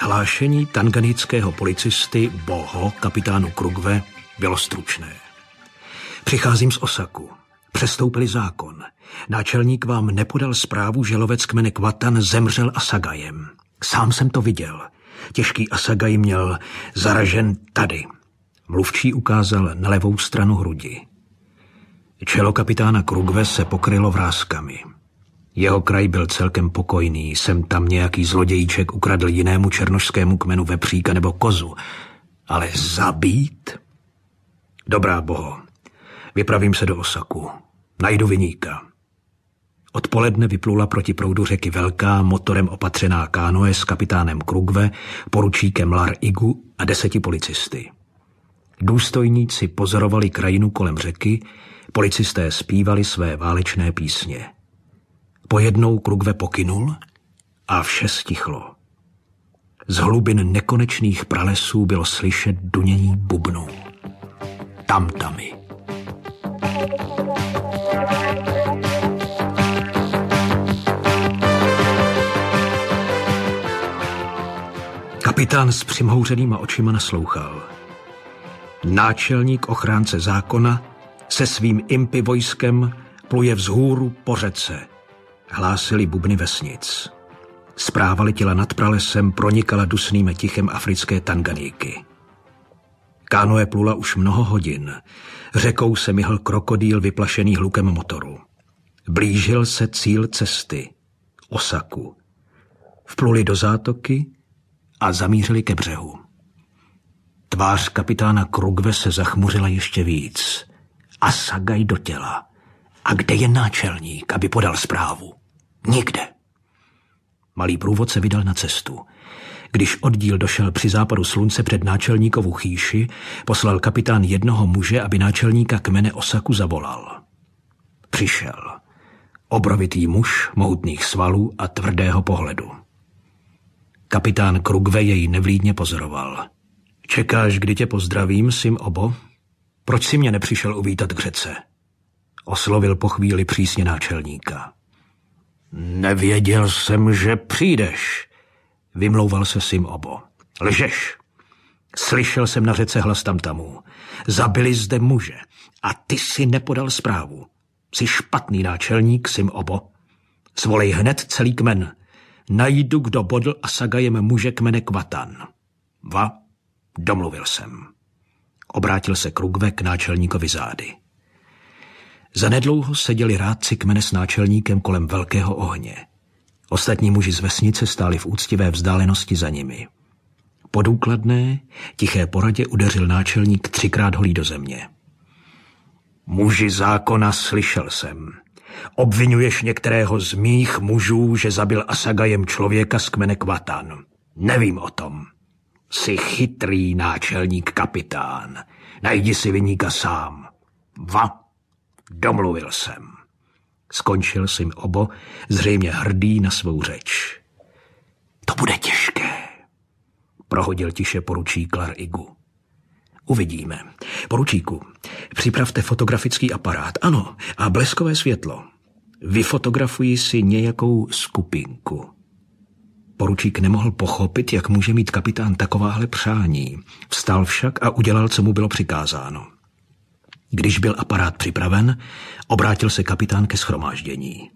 Hlášení tanganického policisty Boho, kapitánu Krugve, bylo stručné. Přicházím z Osaku. Přestoupili zákon. Náčelník vám nepodal zprávu, že lovec kmene Kvatan zemřel asagajem. Sám jsem to viděl. Těžký asagaj měl zaražen tady. Mluvčí ukázal na levou stranu hrudi. Čelo kapitána Krugve se pokrylo vráskami. Jeho kraj byl celkem pokojný, sem tam nějaký zlodějíček ukradl jinému černošskému kmenu vepříka nebo kozu. Ale zabít? Dobrá, Boho, vypravím se do Osaku. Najdu viníka. Odpoledne vyplula proti proudu řeky velká, motorem opatřená kánoe s kapitánem Krugve, poručíkem Lar Igu a 10 policisty. Důstojníci pozorovali krajinu kolem řeky, policisté zpívali své válečné písně. Pojednou Krugve pokynul a vše stichlo. Z hlubin nekonečných pralesů bylo slyšet dunění bubnů. Tamtamy. Kapitán s přimhouřenýma očima naslouchal. Náčelník ochránce zákona se svým impy vojskem pluje vzhůru po řece. Hlásili bubny vesnic. Zpráva letěla nad pralesem, pronikala dusným tichem africké Tanganíky. Kánoe plula už mnoho hodin. Řekou se myhl krokodýl vyplašený hlukem motoru. Blížil se cíl cesty, Osaku. Vpluli do zátoky a zamířili ke břehu. Tvář kapitána Krugve se zachmuřila ještě víc. Asagaj do těla. A kde je náčelník, aby podal zprávu? Nikde. Malý průvodce vydal na cestu. Když oddíl došel při západu slunce před náčelníkovu chýši, poslal kapitán jednoho muže, aby náčelníka kmene Osaku zavolal. Přišel. Obrovitý muž, mohutných svalů a tvrdého pohledu. Kapitán Krugve jej nevlídně pozoroval. Čekáš, kdy tě pozdravím, Sim Obo? Proč si mě nepřišel uvítat k řece? Oslovil po chvíli přísně náčelníka. Nevěděl jsem, že přijdeš, vymlouval se Sim Obo. Lžeš. Slyšel jsem na řece hlas tamtamů. Zabili zde muže a ty si nepodal zprávu. Jsi špatný náčelník, Sim Obo. Svolej hned celý kmen. Najdu, kdo bodl asagajem muže kmene Kvatan. Va, domluvil jsem. Obrátil se Krugve k náčelníkovi zády. Zanedlouho seděli rádci kmene s náčelníkem kolem velkého ohně. Ostatní muži z vesnice stáli v úctivé vzdálenosti za nimi. Po důkladné, tiché poradě udeřil náčelník 3krát holí do země. Muži zákona, slyšel jsem. Obvinuješ některého z mých mužů, že zabil asagajem člověka z kmene Kvatan. Nevím o tom. Jsi chytrý náčelník kapitán. Najdi si viníka sám. Va, domluvil jsem. Skončil Sim Obo, zřejmě hrdý na svou řeč. To bude těžké, prohodil tiše poručík Lar Igu. Uvidíme. Poručíku, připravte fotografický aparát, ano, a bleskové světlo. Vyfotografuji si nějakou skupinku. Poručík nemohl pochopit, jak může mít kapitán takováhle přání. Vstal však a udělal, co mu bylo přikázáno. Když byl aparát připraven, obrátil se kapitán ke shromáždění.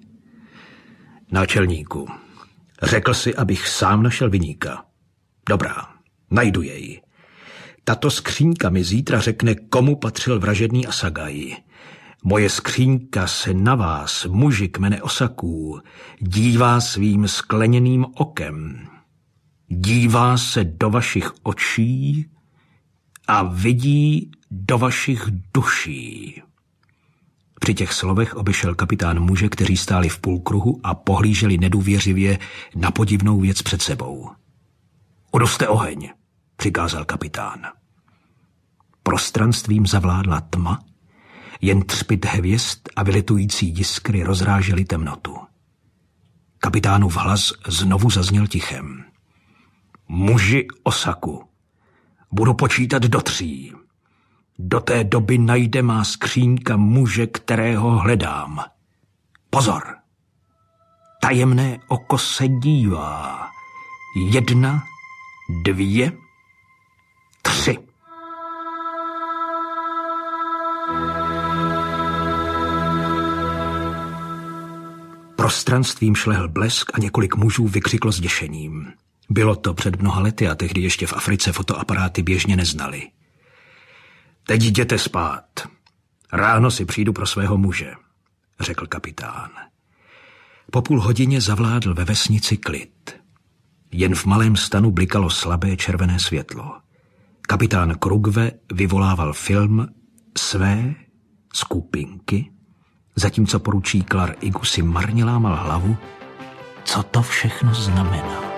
Náčelníku, řekl si, abych sám našel viníka. Dobrá, najdu jej. Tato skříňka mi zítra řekne, komu patřil vražedný asagaj. Moje skříňka se na vás, muži kmene Osaků, dívá svým skleněným okem. Dívá se do vašich očí a vidí do vašich duší. Při těch slovech obešel kapitán muže, kteří stáli v půlkruhu a pohlíželi nedůvěřivě na podivnou věc před sebou. Uduste oheň, přikázal kapitán. Prostranstvím zavládla tma, jen třpyt hvězd a vylitující jiskry rozrážely temnotu. Kapitánův hlas znovu zazněl tichem. Muži Osaku, budu počítat do 3. Do té doby najde má skříňka muže, kterého hledám. Pozor! Tajemné oko se dívá. 1, 2, 3. Prostranstvím šlehl blesk a několik mužů vykřiklo zděšením. Bylo to před mnoha lety a tehdy ještě v Africe fotoaparáty běžně neznali. Teď jděte spát. Ráno si přijdu pro svého muže, řekl kapitán. Po půl hodině zavládl ve vesnici klid. Jen v malém stanu blikalo slabé červené světlo. Kapitán Krugve vyvolával film své skupinky, zatímco poručík Lar Igu si marně lámal hlavu, co to všechno znamená.